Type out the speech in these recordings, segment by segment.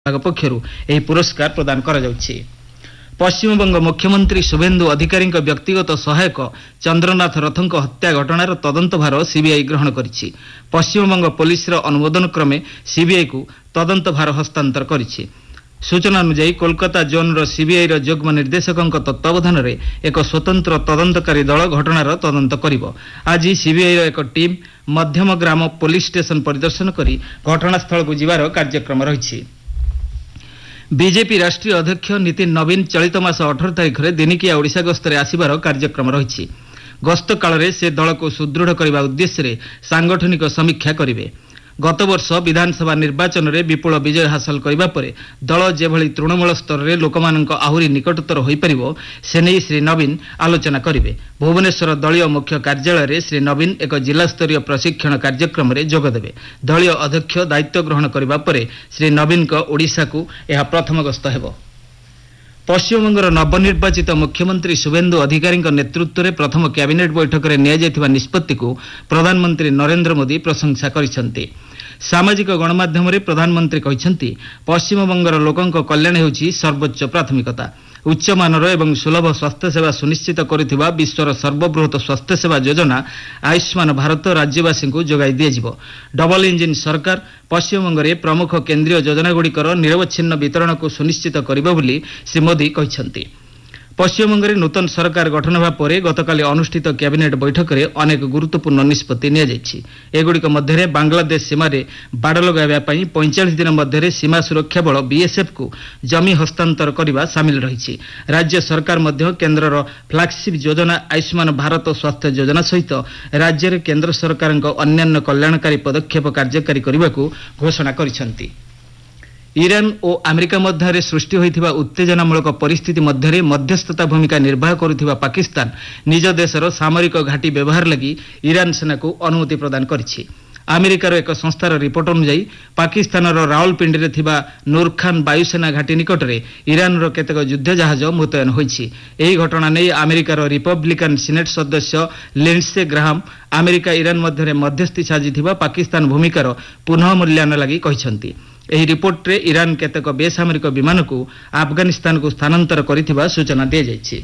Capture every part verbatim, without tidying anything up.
पक्षरु एही पुरस्कार प्रदान करा जाउछि। पश्चिमबंग मुख्यमंत्री शुभेन्दु अधिकारी व्यक्तिगत सहायक चंद्रनाथ रथଙ୍କ हत्या घटनार तदंत भार सीबीआई ग्रहण करिछि। पश्चिमबंग पुलिस अनुमोदन क्रमे सीबीआई को तदंत भार हस्तांतर करिछि। सूचना अनुसार कोलकाता जोन सीबीआई युग्म निर्देशक तत्वावधान में एक स्वतंत्र तदंतकारी दल घटनार तदंत करिब। आज सीबीआई एक टीम मध्यम ग्राम पुलिस स्टेशन परिदर्शन करी घटनास्थल को जिबार कार्यक्रम रहिछि। बीजेपी राष्ट्रीय अध्यक्ष नितिन नवीन चलित मास अठारह तारिख में दिनिकिया ओडिशा गस्तर आसिबार कार्यक्रम रहिछि। गस्त काल में से दल को सुदृढ़ करने उद्देश्य सांगठनिक समीक्षा करेंगे। गत वर्ष विधानसभा निर्वाचन में विपुल विजय हासिल करने पर दल जेभली तृणमूल स्तर में लोकमानक आहुरी निकटतर हो पारिबो से नहीं श्री नवीन आलोचना करेंगे। भुवनेश्वर दलीय मुख्य कार्यालय में श्री नवीन एक जिला स्तरीय प्रशिक्षण कार्यक्रम में जोगदेवे। दलीय अध्यक्ष दायित्व ग्रहण करने पर श्री नवीन को ओडिशा को यह प्रथम गस्त हेबो। पश्चिमबंगर नवनिर्वाचित मुख्यमंत्री शुभेन्दु अधिकारी नेतृत्व में प्रथम कैबिनेट बैठक में नियाଯାଇଥିବା निष्पत्ति को प्रधानमंत्री नरेंद्र मोदी प्रशंसा करिसेंति। सामाजिक गणमाध्यम रे प्रधानमंत्री कहिसेंति पश्चिमबंगर लोकंक कल्याण हेउछि सर्वोच्च प्राथमिकता। उच्चमानर एवं सुलभ स्वास्थ्य सेवा सुनिश्चित करुथिबा विश्वर सर्वबृहत स्वास्थ्य सेवा योजना आयुष्मान भारत राज्यवासी को जोगाई दियाजिबो। डबल इंजिन सरकार पश्चिमबंग में प्रमुख केंद्रीय योजनागुड़िकर निरवच्छिन्न वितरण को सुनिश्चित करिबो बोली श्री मोदी कहिसेंति। पश्चिमबंग में नूतन सरकार गठन होगा पर गतकाली अनुष्ठित कैबिनेट बैठक में अनेक गुरुत्वपूर्ण निष्पत्ति नियाଯାଇଛି। एगुड़िक मध्य बांग्लादेश सीमार बाड़ लगाइबा पई पैंतालीस दिन मध्य सीमा सुरक्षा बल बीएसएफ को जमी हस्तांतर करने सामिल रही। राज्य सरकार मध्य केन्द्रर फ्लैगशिप योजना आयुष्मान भारत स्वास्थ्य योजना सहित राज्य में केन्द्र सरकार अन्यान्य कल्याणकारी पदक्षेप कार्यकारी करने को घोषणा करिसेंति। ईरान और अमेरिका मध्य सृष्टि होइथिबा उत्तेजनामूलक परिस्थिति मध्य मध्यस्थता भूमिका निर्वाह करुथिबा पाकिस्तान निज देशर सामरिक घाटी व्यवहार लगी ईरान सेना को अनुमति प्रदान करिछि। अमेरिकार एक संस्थार रिपोर्ट अनुसार पाकिस्तानर रावलपिंडी थिबा नूरखान वायुसेना घाटी निकट में ईरान केतेक युद्ध जहाज मुतयन होइछि। एही घटना नहीं अमेरिकार रिपब्लिकान सिनेट सदस्य लिंडसे ग्राहम अमेरिका ईरान मध्य मध्यस्थी साजिथिबा पाकिस्तान भूमिकार पुनः मूल्यांकन लगी कहिसेंति। एही रिपोर्ट रे ईरान केतेक बेसामरिक विमान को अफगानिस्तान को स्थानांतर करिथिबा सूचना दिया जायछि।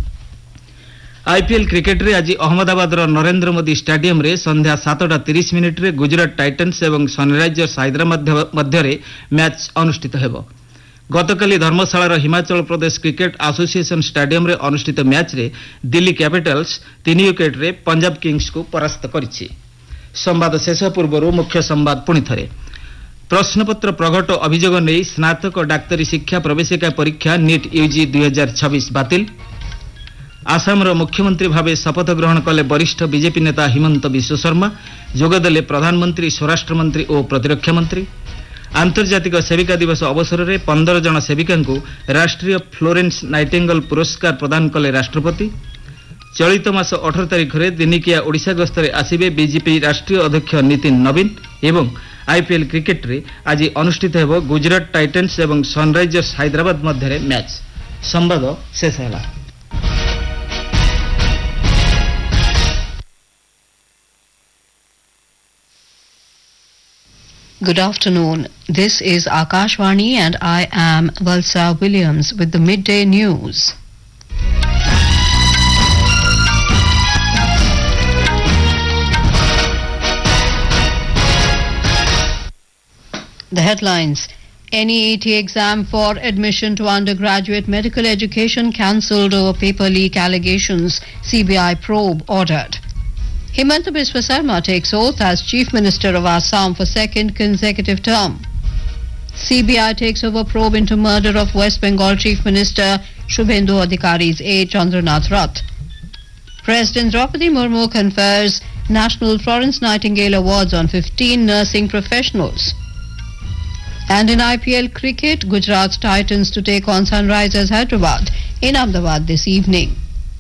आईपीएल क्रिकेट रे आज अहमदाबाद नरेंद्र मोदी स्टेडियम रे संध्या सातटा तीस मिनिट रे गुजरात टाइटन्स एवं सनराइजर्स हैदराबाद मध्य मैच अनुष्ठित हेबो। गतकाली धर्मशालार Himachal Pradesh cricket association stadium रे अनुष्ठित मैच रे दिल्ली कैपिटल्स तीन विकेट रे पंजाब किंग्स को परास्त करिछि। संवाद शेष पूर्व मुख्य संवाद पुणी थरे। प्रश्नपत्र प्रघट अभियोग नहीं स्नातक डाक्तरी शिक्षा प्रवेशिका परीक्षा नीट यूजी दुई हजार छब्बीस बातिल। आसाम मुख्यमंत्री भावे शपथ ग्रहण कले वरिष्ठ बीजेपी नेता हिमंत बिश्व शर्मा। जोगदेले प्रधानमंत्री स्वराष्ट्र मंत्री और प्रतिरक्षा मंत्री। आंतर्जातिक सेविका दिवस अवसर में पंदर जन सेविका राष्ट्रीय फ्लोरेंस नाइटिंगेल पुरस्कार प्रदान कले राष्ट्रपति। चलित मास अठारह तारिख में दिनिकिया ओडिशा गस्तर आसिबे बीजेपी राष्ट्रीय अध्यक्ष नितिन नवीन एवं आईपीएल क्रिकेट रे आज अनुष्ठित हेबो गुजरात टाइटन्स एवं सनराइजर्स हैदराबाद मध्य मैच। संवाद शेष होला। Good afternoon. This is Akashvani and I am Valsa Williams with the midday news. The headlines. N E E T exam for admission to undergraduate medical education cancelled over paper leak allegations. C B I probe ordered. Himanta Biswa Sarma takes oath as Chief Minister of Assam for second consecutive term. C B I takes over probe into murder of West Bengal Chief Minister Shubhendu Adhikari's aide Chandranath Rath. President Draupadi Murmu confers National Florence Nightingale Awards on fifteen nursing professionals. And in I P L cricket, Gujarat Titans to take on Sunrisers Hyderabad in Ahmedabad this evening.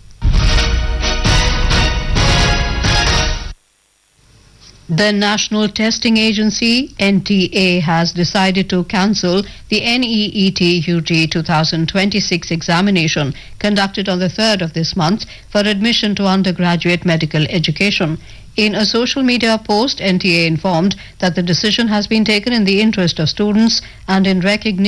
The National Testing Agency, N T A, has decided to cancel the N E E T U G twenty twenty-six examination conducted on the third of this month for admission to undergraduate medical education. In a social media post, N T A informed that the decision has been taken in the interest of students and in recognition